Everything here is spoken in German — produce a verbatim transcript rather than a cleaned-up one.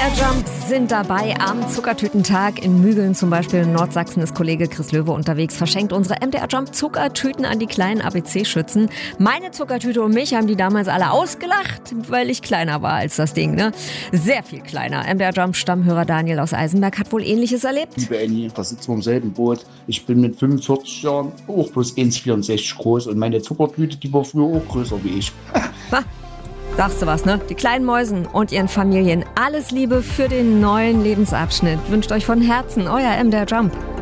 R Jump sind dabei am Zuckertütentag. In Mügeln zum Beispiel in Nordsachsen ist Kollege Chris Löwe unterwegs, verschenkt unsere M D R Jump Zuckertüten an die kleinen A B C-Schützen. Meine Zuckertüte und mich haben die damals alle ausgelacht, weil ich kleiner war als das Ding, ne? Sehr viel kleiner. M D R Jump Stammhörer Daniel aus Eisenberg hat wohl Ähnliches erlebt. Liebe Annie, da sitzen wir im selben Boot. Ich bin mit fünfundvierzig Jahren auch bloß eins Komma vierundsechzig groß und meine Zuckertüte, die war früher auch größer wie ich. Sagst du was, ne? Die kleinen Mäusen und ihren Familien. Alles Liebe für den neuen Lebensabschnitt. Wünscht euch von Herzen euer M D R Jump.